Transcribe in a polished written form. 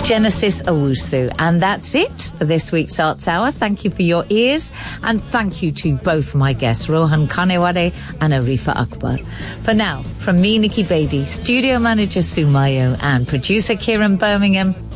Genesis Owusu. And that's it for this week's Arts Hour. Thank you for your ears, and thank you to both my guests, Rohan Kanewade and Arifa Akbar. For now, from me, Nikki Beatty, studio manager Sue Mayo, and producer Kieran Birmingham,